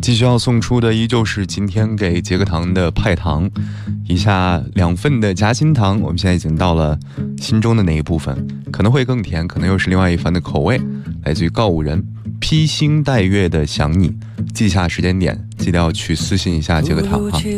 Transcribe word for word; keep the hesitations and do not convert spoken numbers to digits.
继续要送出的依旧是今天给杰克糖的派糖，以下两份的夹心糖，我们现在已经到了心中的那一部分，可能会更甜，可能又是另外一番的口味。来自于告五人，披星戴月的想你，记下时间点，记得要去私信一下杰克糖哈。